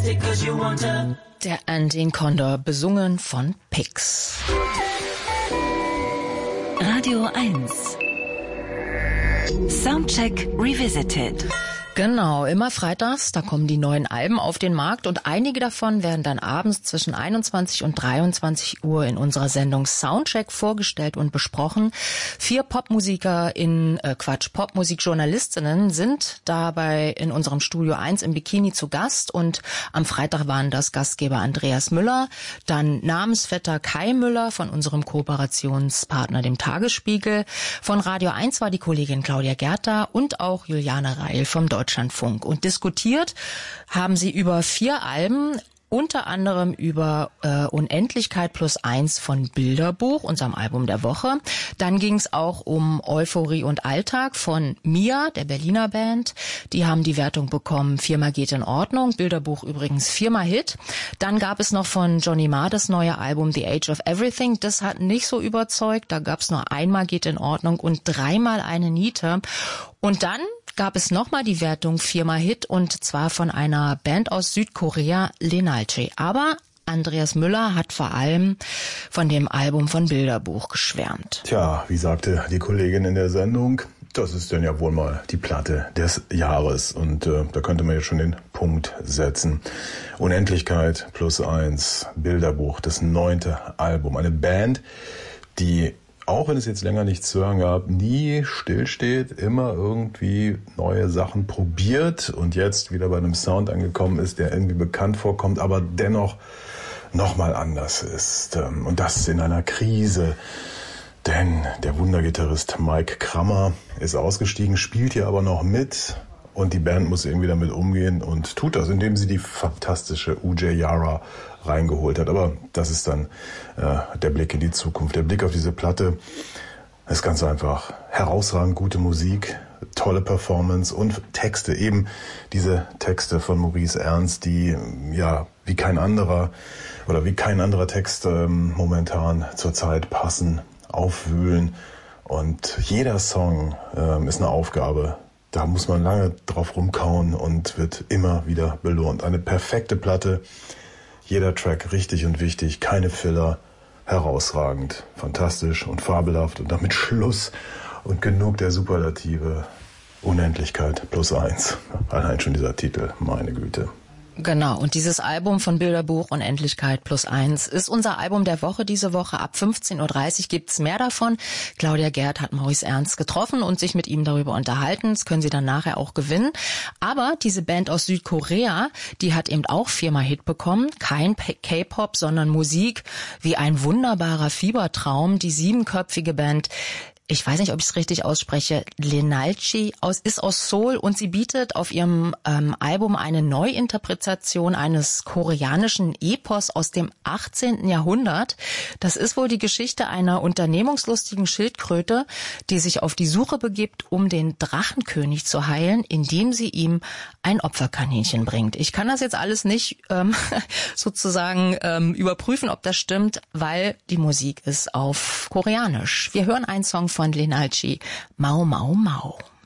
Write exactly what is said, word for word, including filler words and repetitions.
Der Andine Condor, besungen von Pix. Radio eins. Soundcheck Revisited. Genau, immer freitags, da kommen die neuen Alben auf den Markt und einige davon werden dann abends zwischen einundzwanzig und dreiundzwanzig Uhr in unserer Sendung Soundcheck vorgestellt und besprochen. Vier PopmusikerInnen, äh Quatsch, Popmusikjournalistinnen sind dabei in unserem Studio eins im Bikini zu Gast und am Freitag waren das Gastgeber Andreas Müller, dann Namensvetter Kai Müller von unserem Kooperationspartner dem Tagesspiegel, von Radio eins war die Kollegin Claudia Gerter und auch Juliane Reil vom Deutschlandfunk. Deutschlandfunk. Und diskutiert haben sie über vier Alben, unter anderem über äh, Unendlichkeit plus eins von Bilderbuch, unserem Album der Woche. Dann ging es auch um Euphorie und Alltag von Mia, der Berliner Band. Die haben die Wertung bekommen, viermal geht in Ordnung. Bilderbuch übrigens viermal Hit. Dann gab es noch von Johnny Marr das neue Album The Age of Everything. Das hat nicht so überzeugt. Da gab es nur einmal geht in Ordnung und dreimal eine Niete. Und dann gab es nochmal die Wertung viermal Hit und zwar von einer Band aus Südkorea, Lenalche. Aber Andreas Müller hat vor allem von dem Album von Bilderbuch geschwärmt. Tja, wie sagte die Kollegin in der Sendung, das ist dann ja wohl mal die Platte des Jahres und äh, da könnte man jetzt schon den Punkt setzen. Unendlichkeit plus eins, Bilderbuch, das neunte Album. Eine Band, die, auch wenn es jetzt länger nichts zu hören gab, nie stillsteht, immer irgendwie neue Sachen probiert und jetzt wieder bei einem Sound angekommen ist, der irgendwie bekannt vorkommt, aber dennoch nochmal anders ist. Und das in einer Krise. Denn der Wundergitarrist Mike Krammer ist ausgestiegen, spielt hier aber noch mit und die Band muss irgendwie damit umgehen und tut das, indem sie die fantastische Ujay Yara reingeholt hat. Aber das ist dann äh, der Blick in die Zukunft. Der Blick auf diese Platte ist ganz einfach herausragend gute Musik, tolle Performance und Texte. Eben diese Texte von Maurice Ernst, die ja wie kein anderer oder wie kein anderer Text ähm, momentan zurzeit passen, aufwühlen. Und jeder Song ähm, ist eine Aufgabe. Da muss man lange drauf rumkauen und wird immer wieder belohnt. Eine perfekte Platte. Jeder Track richtig und wichtig, keine Filler, herausragend, fantastisch und fabelhaft und damit Schluss und genug der Superlative. Unendlichkeit plus eins. Allein schon dieser Titel, meine Güte. Genau, und dieses Album von Bilderbuch Unendlichkeit plus eins ist unser Album der Woche diese Woche. Ab fünfzehn Uhr dreißig gibt's mehr davon. Claudia Gerd hat Maurice Ernst getroffen und sich mit ihm darüber unterhalten. Das können Sie dann nachher auch gewinnen. Aber diese Band aus Südkorea, die hat eben auch viermal Hit bekommen. Kein K-Pop, sondern Musik wie ein wunderbarer Fiebertraum. Die siebenköpfige Band, ich weiß nicht, ob ich es richtig ausspreche, Lenalche aus, ist aus Seoul und sie bietet auf ihrem ähm, Album eine Neuinterpretation eines koreanischen Epos aus dem achtzehnten Jahrhundert. Das ist wohl die Geschichte einer unternehmungslustigen Schildkröte, die sich auf die Suche begibt, um den Drachenkönig zu heilen, indem sie ihm ein Opferkaninchen bringt. Ich kann das jetzt alles nicht ähm, sozusagen ähm, überprüfen, ob das stimmt, weil die Musik ist auf Koreanisch. Wir hören einen Song von Lenalche, Mau Mau Mau.